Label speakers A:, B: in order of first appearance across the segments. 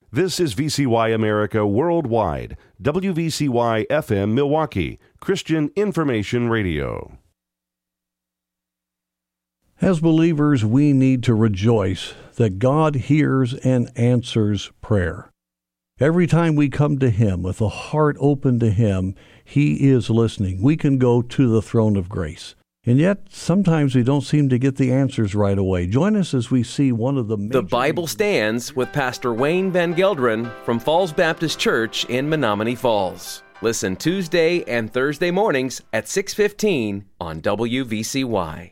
A: This is VCY America Worldwide, WVCY FM Milwaukee, Christian Information Radio.
B: As believers, we need to rejoice that God hears and answers prayer. Every time we come to Him with a heart open to Him, He is listening. We can go to the throne of grace. And yet, sometimes we don't seem to get the answers right away. Join us as we see one of the
C: The Bible Stands with Pastor Wayne Van Gelderen from Falls Baptist Church in Menominee Falls. Listen Tuesday and Thursday mornings at 6:15 on WVCY.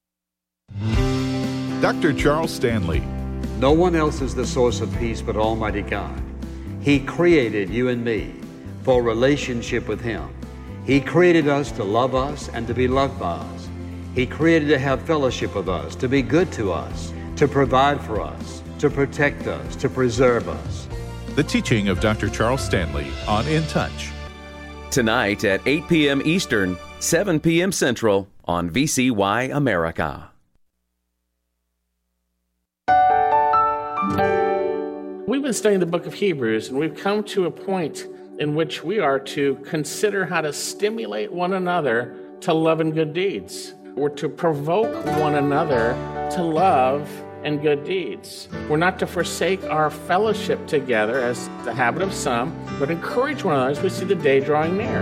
D: Dr. Charles Stanley.
E: No one else is the source of peace but Almighty God. He created you and me for a relationship with Him. He created us to love us and to be loved by us. He created to have fellowship with us, to be good to us, to provide for us, to protect us, to preserve us.
D: The teaching of Dr. Charles Stanley on In Touch.
C: Tonight at 8 p.m. Eastern, 7 p.m. Central on VCY America.
F: We've been studying the book of Hebrews, and we've come to a point in which we are to consider how to stimulate one another to love and good deeds. We're to provoke one another to love and good deeds. We're not to forsake our fellowship together as the habit of some, but encourage one another as we see the day drawing near.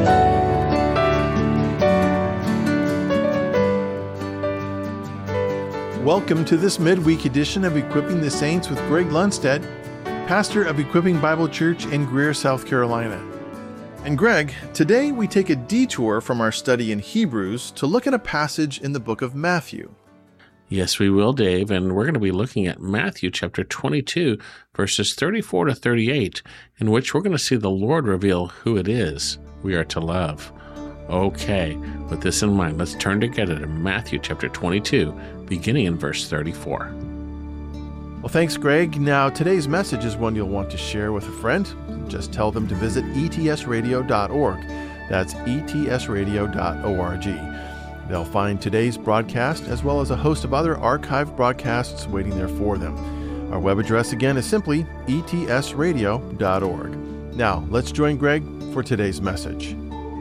G: Welcome to this midweek edition of Equipping the Saints with Greg Lundstedt, pastor of Equipping Bible Church in Greer, South Carolina. And Greg, today we take a detour from our study in Hebrews to look at a passage in the book of Matthew.
H: Yes, we will, Dave, and we're going to be looking at Matthew chapter 22, verses 34 to 38, in which we're going to see the Lord reveal who it is we are to love. Okay, with this in mind, let's turn together to Matthew chapter 22, beginning in verse 34.
G: Well, thanks, Greg. Now, today's message is one you'll want to share with a friend. Just tell them to visit etsradio.org. That's etsradio.org. They'll find today's broadcast as well as a host of other archived broadcasts waiting there for them. Our web address again is simply etsradio.org. Now, let's join Greg for today's message.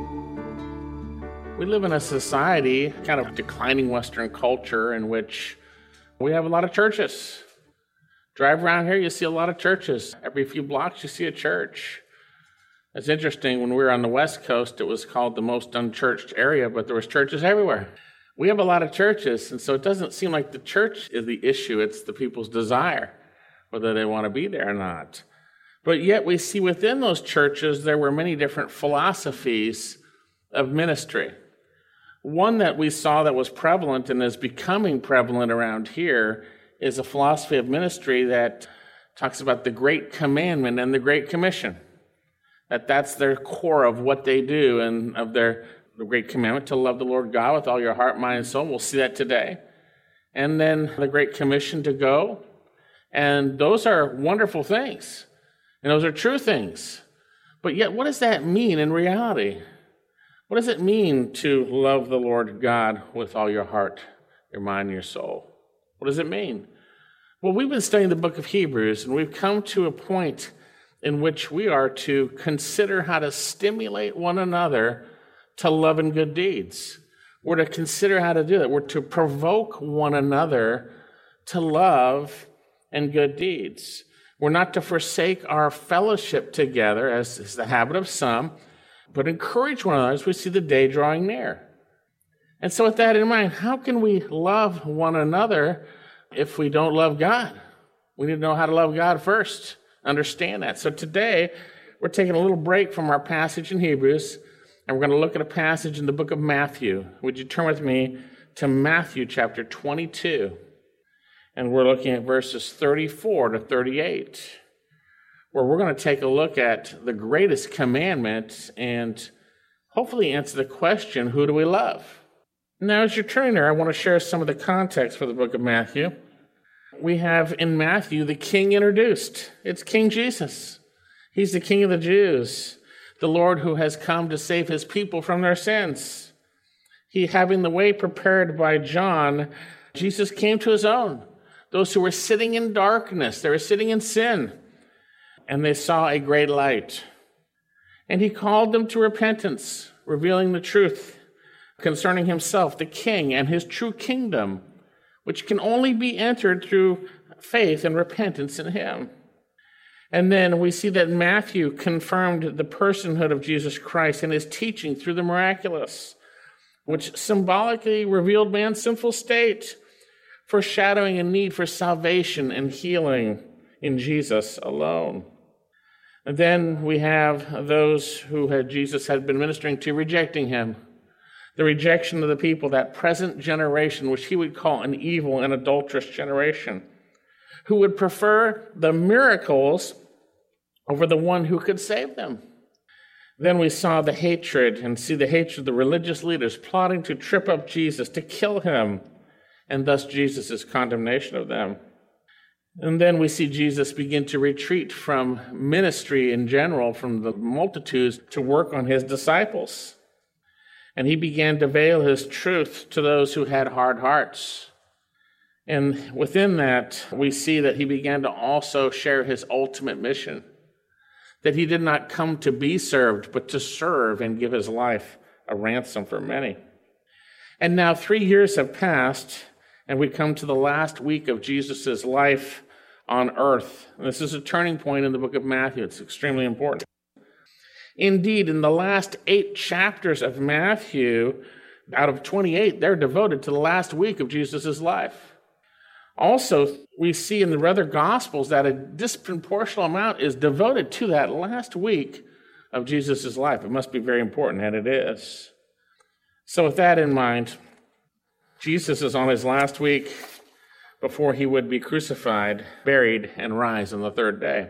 F: We live in a society, kind of declining Western culture, in which we have a lot of churches. Drive around here, you see a lot of churches. Every few blocks, you see a church. It's interesting, when we were on the West Coast, it was called the most unchurched area, but there was churches everywhere. We have a lot of churches, and so it doesn't seem like the church is the issue. It's the people's desire, whether they want to be there or not. But yet we see within those churches, there were many different philosophies of ministry. One that we saw that was prevalent and is becoming prevalent around here is a philosophy of ministry that talks about the Great Commandment and the Great Commission. That's their core of what they do, and of the Great Commandment to love the Lord God with all your heart, mind, and soul. We'll see that today. And then the Great Commission to go. And those are wonderful things. And those are true things. But yet, what does that mean in reality? What does it mean to love the Lord God with all your heart, your mind, and your soul? What does it mean? Well, we've been studying the book of Hebrews, and we've come to a point in which we are to consider how to stimulate one another to love and good deeds. We're to consider how to do that. We're to provoke one another to love and good deeds. We're not to forsake our fellowship together, as is the habit of some, but encourage one another as we see the day drawing near. And so with that in mind, how can we love one another if we don't love God? We need to know how to love God first, understand that. So today, we're taking a little break from our passage in Hebrews, and we're going to look at a passage in the book of Matthew. Would you turn with me to Matthew chapter 22? And we're looking at verses 34 to 38, where we're going to take a look at the greatest commandment and hopefully answer the question, who do we love? Now, as you're turning there, I want to share some of the context for the book of Matthew. We have in Matthew the king introduced. It's King Jesus. He's the King of the Jews, the Lord who has come to save his people from their sins. He, having the way prepared by John, Jesus came to his own, those who were sitting in darkness. They were sitting in sin. and they saw a great light. And he called them to repentance, revealing the truth concerning himself, the king, and his true kingdom, which can only be entered through faith and repentance in him. And then we see that Matthew confirmed the personhood of Jesus Christ and his teaching through the miraculous, which symbolically revealed man's sinful state, foreshadowing a need for salvation and healing in Jesus alone. And then we have those who Jesus had been ministering to rejecting him. The rejection of the people, that present generation, which he would call an evil and adulterous generation, who would prefer the miracles over the one who could save them. Then we saw the hatred and see the hatred of the religious leaders plotting to trip up Jesus, to kill him, and thus Jesus' condemnation of them. And then we see Jesus begin to retreat from ministry in general, from the multitudes, to work on his disciples. And he began to veil his truth to those who had hard hearts. And within that, we see that he began to also share his ultimate mission, that he did not come to be served, but to serve and give his life a ransom for many. And now 3 years have passed, and we come to the last week of Jesus' life on earth. And this is a turning point in the book of Matthew. It's extremely important. Indeed, in the last 8 chapters of Matthew, out of 28, they're devoted to the last week of Jesus' life. Also, we see in the other Gospels that a disproportionate amount is devoted to that last week of Jesus' life. It must be very important, and it is. So with that in mind, Jesus is on his last week before he would be crucified, buried, and rise on the third day.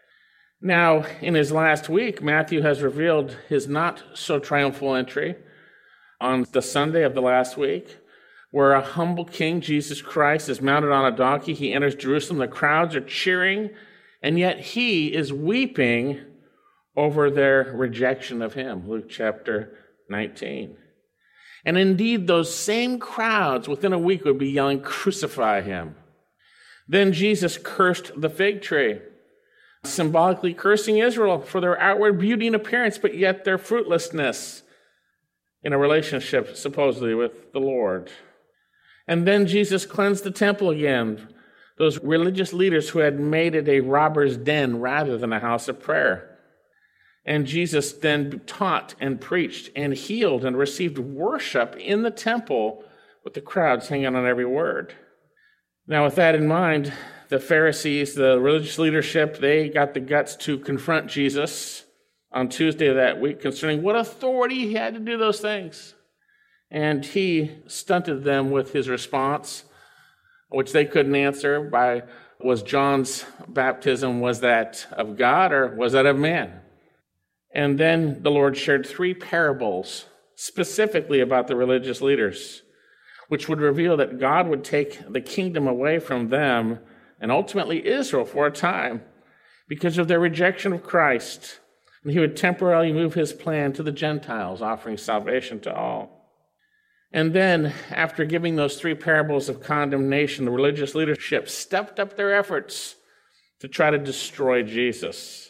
F: Now, in his last week, Matthew has revealed his not-so-triumphal entry on the Sunday of the last week, where a humble king, Jesus Christ, is mounted on a donkey. He enters Jerusalem. The crowds are cheering, and yet he is weeping over their rejection of him, Luke chapter 19. And indeed, those same crowds within a week would be yelling, "Crucify him." Then Jesus cursed the fig tree, symbolically cursing Israel for their outward beauty and appearance, but yet their fruitlessness in a relationship supposedly with the Lord. And then Jesus cleansed the temple again, those religious leaders who had made it a robber's den rather than a house of prayer. And Jesus then taught and preached and healed and received worship in the temple with the crowds hanging on every word. Now, with that in mind, the Pharisees, the religious leadership, they got the guts to confront Jesus on Tuesday of that week concerning what authority he had to do those things. And he stunted them with his response, which they couldn't answer by, was John's baptism, was that of God or was that of man? And then the Lord shared 3 parables specifically about the religious leaders, which would reveal that God would take the kingdom away from them and ultimately Israel for a time because of their rejection of Christ. And he would temporarily move his plan to the Gentiles, offering salvation to all. And then, after giving those 3 parables of condemnation, the religious leadership stepped up their efforts to try to destroy Jesus.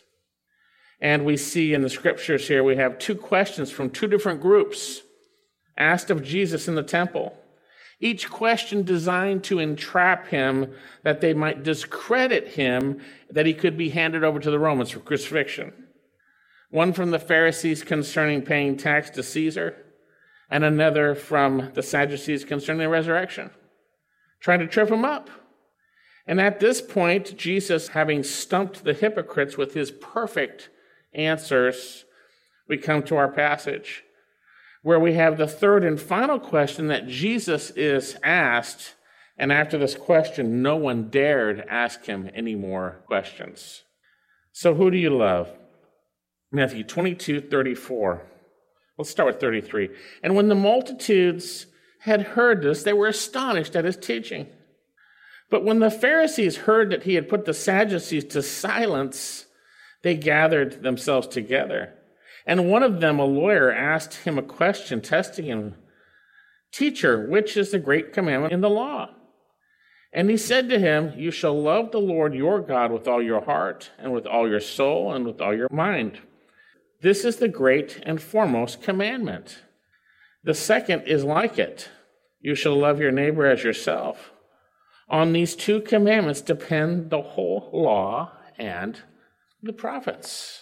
F: And we see in the scriptures here, we have 2 questions from 2 different groups asked of Jesus in the temple. Each question designed to entrap him, that they might discredit him, that he could be handed over to the Romans for crucifixion. One from the Pharisees concerning paying tax to Caesar, and another from the Sadducees concerning the resurrection, trying to trip him up. And at this point, Jesus, having stumped the hypocrites with his perfect answers, we come to our passage, where we have the third and final question that Jesus is asked, and after this question, no one dared ask him any more questions. So who do you love? Matthew 22:34. Let's start with 33. And when the multitudes had heard this, they were astonished at his teaching. But when the Pharisees heard that he had put the Sadducees to silence, they gathered themselves together. And one of them, a lawyer, asked him a question, testing him, "Teacher, which is the great commandment in the law?" And he said to him, "You shall love the Lord your God with all your heart, and with all your soul, and with all your mind. This is the great and foremost commandment. The second is like it. You shall love your neighbor as yourself. On these two commandments depend the whole law and the prophets."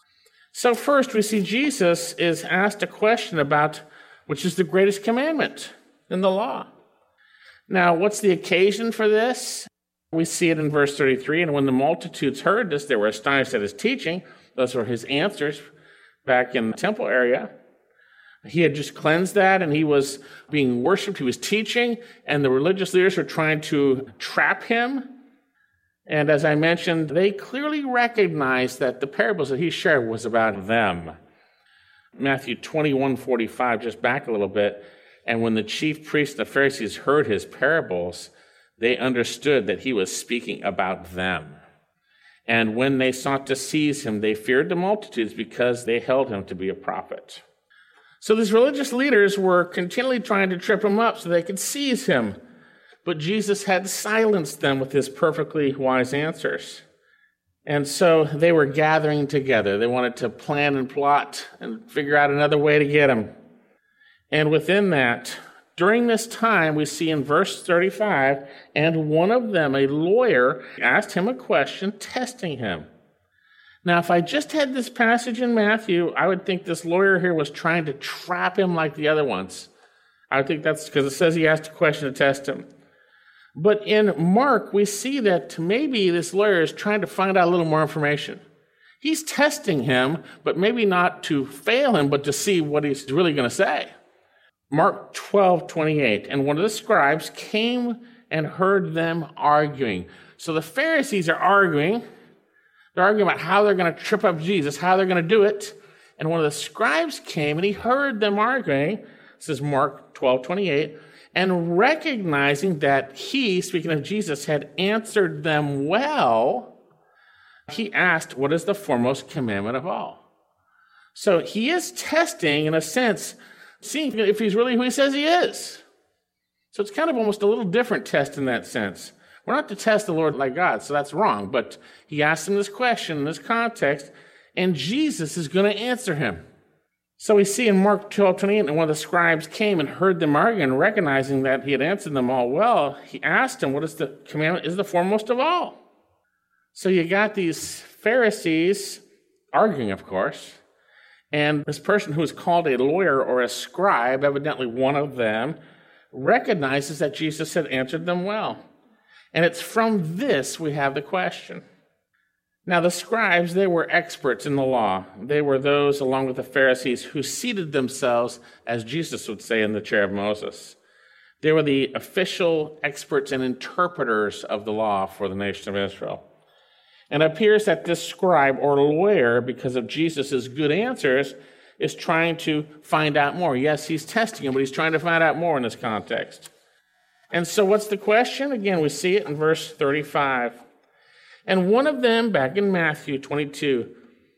F: So first we see Jesus is asked a question about which is the greatest commandment in the law. Now, what's the occasion for this? We see it in verse 33. "And when the multitudes heard this, they were astonished at his teaching." Those were his answers back in the temple area. He had just cleansed that, and he was being worshipped. He was teaching, and the religious leaders were trying to trap him. And as I mentioned, they clearly recognized that the parables that he shared was about them. Matthew 21:45, just back a little bit. "And when the chief priests and the Pharisees heard his parables, they understood that he was speaking about them. And when they sought to seize him, they feared the multitudes because they held him to be a prophet." So these religious leaders were continually trying to trip him up so they could seize him. But Jesus had silenced them with his perfectly wise answers. And so they were gathering together. They wanted to plan and plot and figure out another way to get him. And within that, during this time, we see in verse 35, "And one of them, a lawyer, asked him a question, testing him." Now, if I just had this passage in Matthew, I would think this lawyer here was trying to trap him like the other ones. I would think that's because it says he asked a question to test him. But in Mark, we see that maybe this lawyer is trying to find out a little more information. He's testing him, but maybe not to fail him, but to see what he's really going to say. Mark 12:28, "And one of the scribes came and heard them arguing." So the Pharisees are arguing. They're arguing about how they're going to trip up Jesus, how they're going to do it. And one of the scribes came and he heard them arguing. This is Mark 12:28. "And recognizing that he," speaking of Jesus, "had answered them well, he asked, 'What is the foremost commandment of all?'" So he is testing, in a sense, seeing if he's really who he says he is. So it's kind of almost a little different test in that sense. We're not to test the Lord like God, so that's wrong. But he asked him this question in this context, and Jesus is going to answer him. So we see in Mark 12:28, "And one of the scribes came and heard them arguing, and recognizing that he had answered them all well, he asked him, 'What is the commandment is the foremost of all?'" So you got these Pharisees arguing, of course, and this person who is called a lawyer or a scribe, evidently one of them, recognizes that Jesus had answered them well. And it's from this we have the question. Now, the scribes, they were experts in the law. They were those, along with the Pharisees, who seated themselves, as Jesus would say, in the chair of Moses. They were the official experts and interpreters of the law for the nation of Israel. And it appears that this scribe or lawyer, because of Jesus' good answers, is trying to find out more. Yes, he's testing him, but he's trying to find out more in this context. And so what's the question? Again, we see it in verse 35. "And one of them," back in Matthew 22,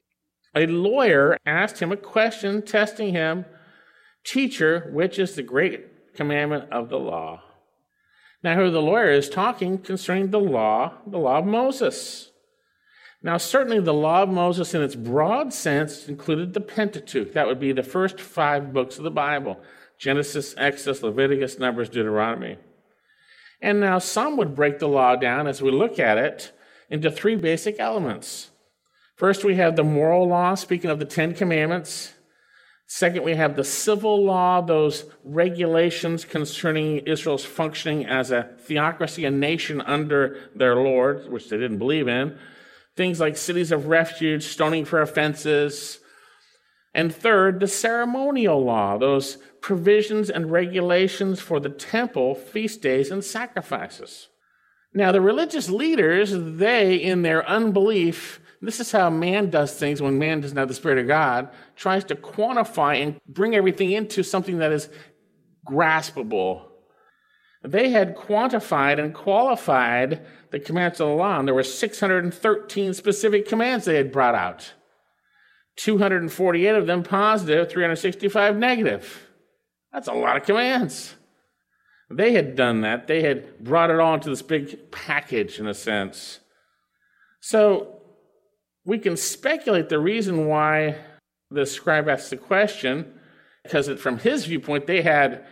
F: "a lawyer asked him a question, testing him, 'Teacher, which is the great commandment of the law?'" Now here the lawyer is talking concerning the law of Moses. Now certainly the law of Moses in its broad sense included the Pentateuch. That would be the first 5 books of the Bible: Genesis, Exodus, Leviticus, Numbers, Deuteronomy. And now some would break the law down, as we look at it, into 3 basic elements. First, we have the moral law, speaking of the 10 Commandments. Second, we have the civil law, those regulations concerning Israel's functioning as a theocracy, a nation under their Lord, which they didn't believe in. Things like cities of refuge, stoning for offenses. And third, the ceremonial law, those provisions and regulations for the temple, feast days, and sacrifices. Now, the religious leaders, they, in their unbelief, this is how man does things when man doesn't have the Spirit of God, tries to quantify and bring everything into something that is graspable. They had quantified and qualified the commands of the law, and there were 613 specific commands they had brought out. 248 of them positive, 365 negative. That's a lot of commands. They had done that. They had brought it all into this big package, in a sense. So we can speculate the reason why the scribe asked the question, because from his viewpoint, they had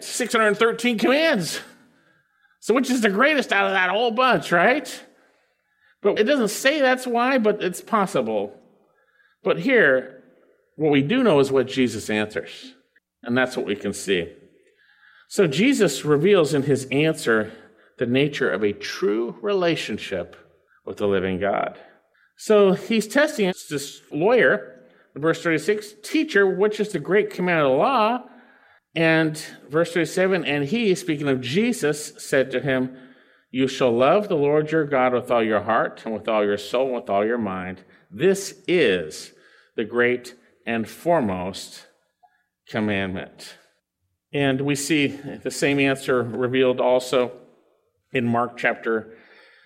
F: 613 commands. So which is the greatest out of that whole bunch, right? But it doesn't say that's why, but it's possible. But here, what we do know is what Jesus answers. And that's what we can see. So Jesus reveals in his answer the nature of a true relationship with the living God. So he's testing this lawyer, verse 36, teacher, which is the great command of the law? And verse 37, and he, speaking of Jesus, said to him, you shall love the Lord your God with all your heart and with all your soul and with all your mind. This is the great and foremost commandment. And we see the same answer revealed also in Mark chapter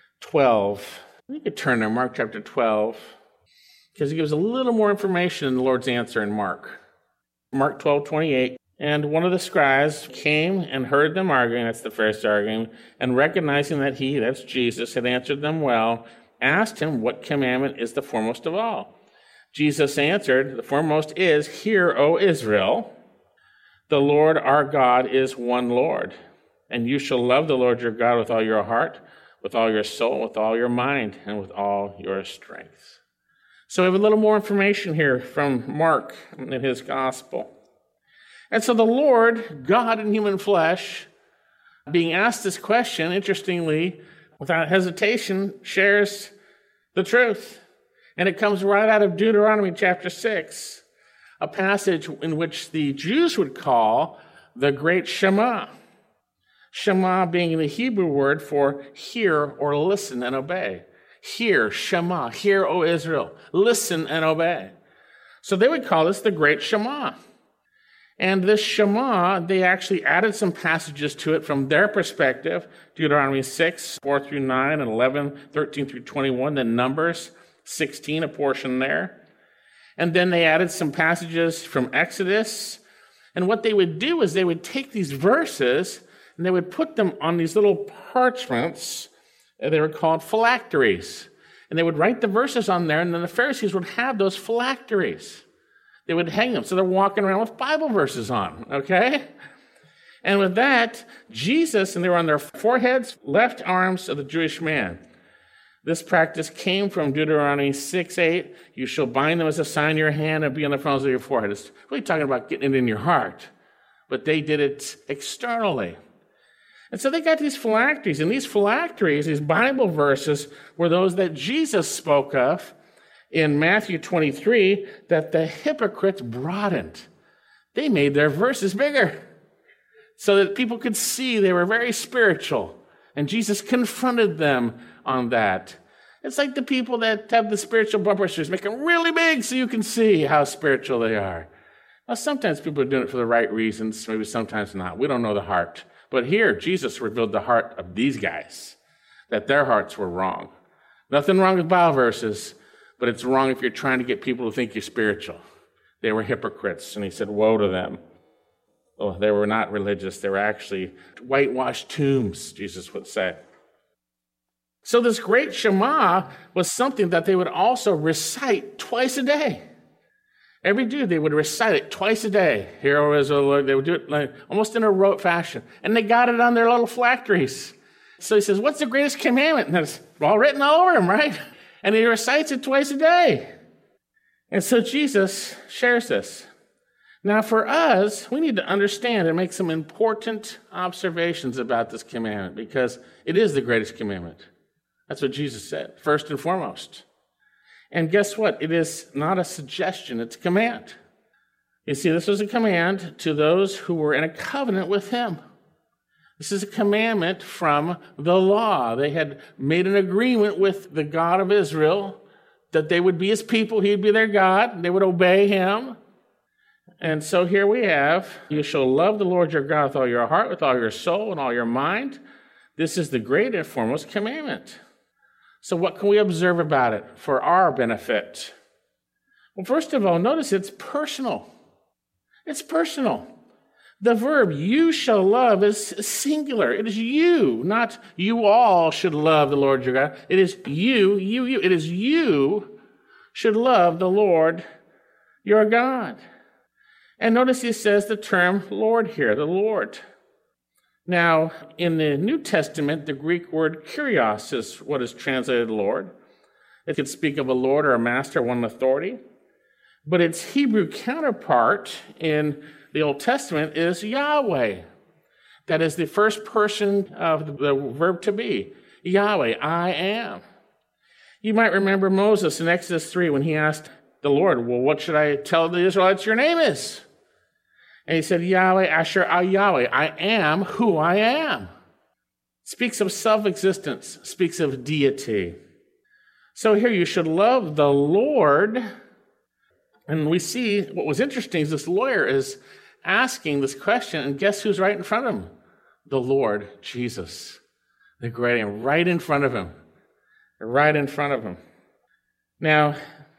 F: 12. You could turn to Mark chapter 12 because it gives a little more information in the Lord's answer in Mark. Mark 12:28. And one of the scribes came and heard them arguing, that's the first argument, and recognizing that he, that's Jesus, had answered them well, asked him, what commandment is the foremost of all? Jesus answered, the foremost is, hear, O Israel, the Lord our God is one Lord, and you shall love the Lord your God with all your heart, with all your soul, with all your mind, and with all your strength. So we have a little more information here from Mark in his gospel. And so the Lord, God in human flesh, being asked this question, interestingly, without hesitation, shares the truth. And it comes right out of Deuteronomy chapter 6, a passage in which the Jews would call the great Shema. Shema being the Hebrew word for hear or listen and obey. Hear, Shema, hear, O Israel, listen and obey. So they would call this the great Shema. And this Shema, they actually added some passages to it from their perspective. Deuteronomy 6, 4 through 9, and 11, 13 through 21, then Numbers 16, a portion there. And then they added some passages from Exodus. And what they would do is they would take these verses and they would put them on these little parchments. They were called phylacteries. And they would write the verses on there, and then the Pharisees would have those phylacteries. They would hang them. So they're walking around with Bible verses on, okay? And with that, Jesus, and they were on their foreheads, left arms of the Jewish man. This practice came from Deuteronomy 6:8. You shall bind them as a sign in your hand and be on the fronts of your forehead. It's really talking about getting it in your heart. But they did it externally. And so they got these phylacteries. And these phylacteries, these Bible verses, were those that Jesus spoke of in Matthew 23 that the hypocrites broadened. They made their verses bigger so that people could see they were very spiritual. And Jesus confronted them on that. It's like the people that have the spiritual bumper stickers, make them really big so you can see how spiritual they are. Now, sometimes people are doing it for the right reasons, maybe sometimes not. We don't know the heart. But here, Jesus revealed the heart of these guys, that their hearts were wrong. Nothing wrong with Bible verses, but it's wrong if you're trying to get people to think you're spiritual. They were hypocrites, and he said, woe to them. Oh, they were not religious. They were actually whitewashed tombs, Jesus would say. So this great Shema was something that they would also recite twice a day. Every Jew, they would recite it twice a day. Hear, O Israel, they would do it like, almost in a rote fashion. And they got it on their little phylacteries. So he says, what's the greatest commandment? And it's all written all over him, right? And he recites it twice a day. And so Jesus shares this. Now for us, we need to understand and make some important observations about this commandment because it is the greatest commandment. That's what Jesus said, first and foremost. And guess what? It is not a suggestion, it's a command. You see, this was a command to those who were in a covenant with him. This is a commandment from the law. They had made an agreement with the God of Israel that they would be his people, he'd be their God, and they would obey him. And so here we have, you shall love the Lord your God with all your heart, with all your soul, and all your mind. This is the great and foremost commandment. So what can we observe about it for our benefit? Well, first of all, notice it's personal. It's personal. The verb you shall love is singular. It is you, not you all should love the Lord your God. It is you. It is you should love the Lord your God. And notice he says the term Lord here, the Lord. Now, in the New Testament, the Greek word kurios is what is translated Lord. It could speak of a lord or a master, one in authority. But its Hebrew counterpart in the Old Testament is Yahweh. That is the first person of the verb to be. Yahweh, I am. You might remember Moses in Exodus 3 when he asked the Lord, well, what should I tell the Israelites your name is? And he said, Yahweh, Asher, Yahweh, I am who I am. Speaks of self-existence, speaks of deity. So here you should love the Lord. And we see what was interesting is this lawyer is asking this question, and guess who's right in front of him? The Lord Jesus. The great name, right in front of him. Right in front of him. Now,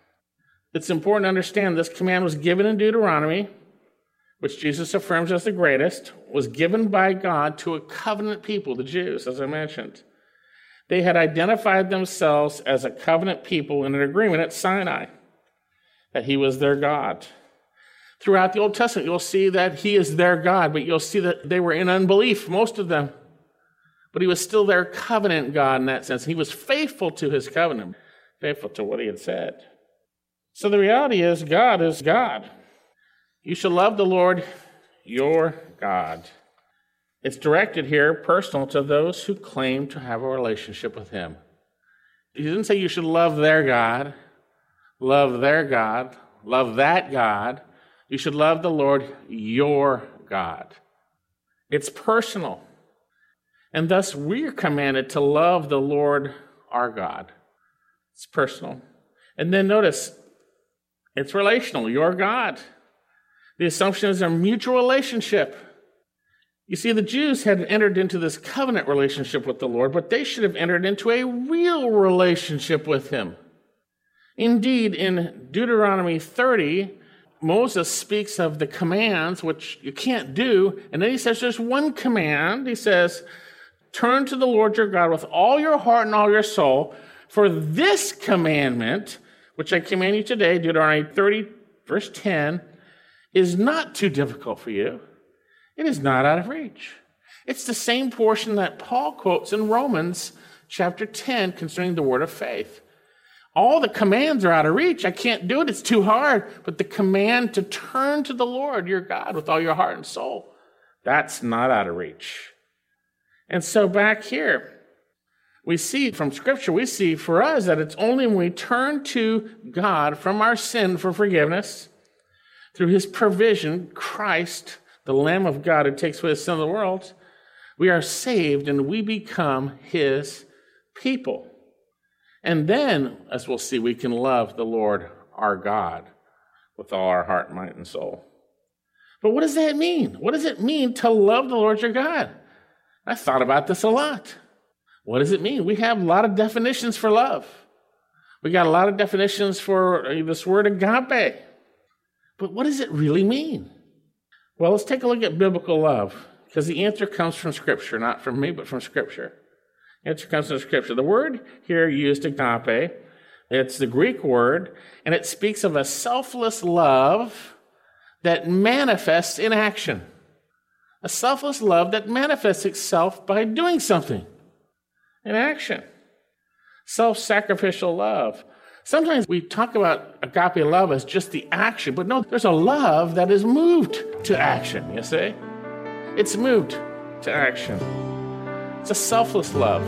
F: it's important to understand this command was given in Deuteronomy, which Jesus affirms as the greatest, was given by God to a covenant people, the Jews, as I mentioned. They had identified themselves as a covenant people in an agreement at Sinai, that he was their God. Throughout the Old Testament, you'll see that he is their God, but you'll see that they were in unbelief, most of them. But he was still their covenant God in that sense. He was faithful to his covenant, faithful to what he had said. So the reality is God is God. You shall love the Lord your God. It's directed here, personal, to those who claim to have a relationship with him. He didn't say you should love their God, love their God, love that God. You should love the Lord your God. It's personal. And thus we are commanded to love the Lord our God. It's personal. And then notice, it's relational, your God. The assumption is a mutual relationship. You see, the Jews had entered into this covenant relationship with the Lord, but they should have entered into a real relationship with him. Indeed, in Deuteronomy 30, Moses speaks of the commands, which you can't do, and then he says there's one command. He says, turn to the Lord your God with all your heart and all your soul, for this commandment, which I command you today, Deuteronomy 30, verse 10, is not too difficult for you. It is not out of reach. It's the same portion that Paul quotes in Romans chapter 10 concerning the word of faith. All the commands are out of reach. I can't do it. It's too hard. But the command to turn to the Lord your God with all your heart and soul, that's not out of reach. And so back here, we see from Scripture, we see for us that it's only when we turn to God from our sin for forgiveness, through his provision, Christ, the Lamb of God who takes away the sin of the world, we are saved and we become his people. And then, as we'll see, we can love the Lord our God with all our heart, mind, and soul. But what does that mean? What does it mean to love the Lord your God? I thought about this a lot. What does it mean? We have a lot of definitions for love. We got a lot of definitions for this word agape. But what does it really mean? Well, let's take a look at biblical love, because the answer comes from Scripture, not from me, but from Scripture. The answer comes from Scripture. The word here used, agape, it's the Greek word, and it speaks of a selfless love that manifests in action. A selfless love that manifests itself by doing something in action. Self-sacrificial love. Sometimes we talk about agape love as just the action, but no, there's a love that is moved to action, you see? It's moved to action. It's a selfless love.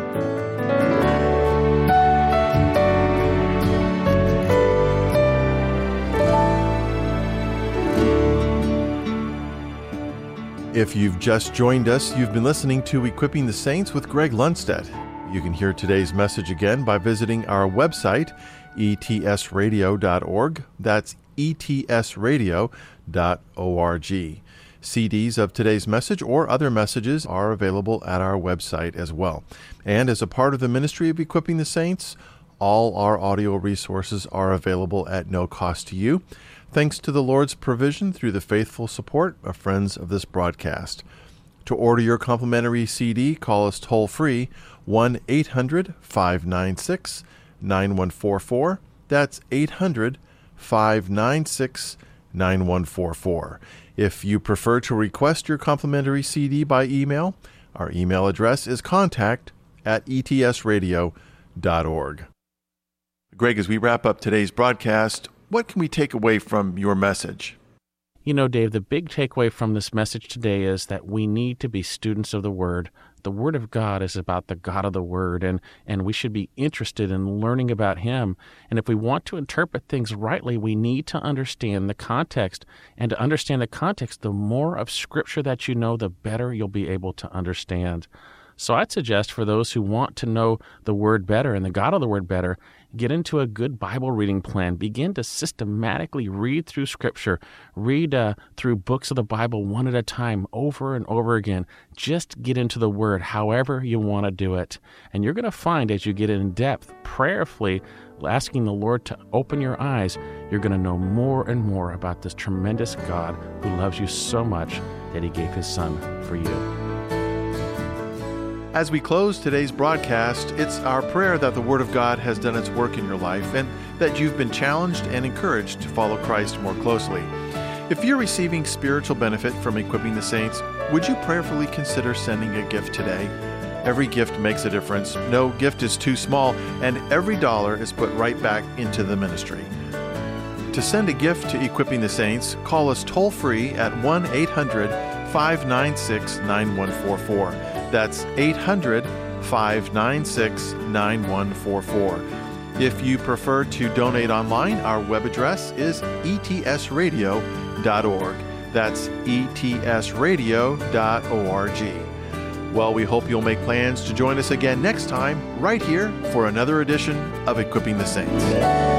G: If you've just joined us, you've been listening to Equipping the Saints with Greg Lundstedt. You can hear today's message again by visiting our website, etsradio.org. That's etsradio.org. CDs of today's message or other messages are available at our website as well. And as a part of the ministry of Equipping the Saints, All our audio resources are available at no cost to you, thanks to the Lord's provision through the faithful support of friends of this broadcast. To order your complimentary CD, call us toll-free 1-800-596-9144. That's 800-596-9144. If you prefer to request your complimentary CD by email, our email address is contact@etsradio.org. Greg, as we wrap up today's broadcast, what can we take away from your message?
H: You know, Dave, the big takeaway from this message today is that we need to be students of the Word. The Word of God is about the God of the Word, and we should be interested in learning about Him. And if we want to interpret things rightly, we need to understand the context. And to understand the context, the more of Scripture that you know, the better you'll be able to understand. So I'd suggest for those who want to know the Word better and the God of the Word better, get into a good Bible reading plan. Begin to systematically read through Scripture. Read through books of the Bible one at a time, over and over again. Just get into the Word however you want to do it. And you're going to find as you get in depth, prayerfully, asking the Lord to open your eyes, you're going to know more and more about this tremendous God who loves you so much that He gave His Son for you.
G: As we close today's broadcast, it's our prayer that the Word of God has done its work in your life and that you've been challenged and encouraged to follow Christ more closely. If you're receiving spiritual benefit from equipping the saints, would you prayerfully consider sending a gift today? Every gift makes a difference. No gift is too small, and every dollar is put right back into the ministry. To send a gift to Equipping the Saints, call us toll-free at 1-800-596-9144. That's 800-596-9144. If you prefer to donate online, our web address is etsradio.org. That's etsradio.org. Well, we hope you'll make plans to join us again next time, right here, for another edition of Equipping the Saints.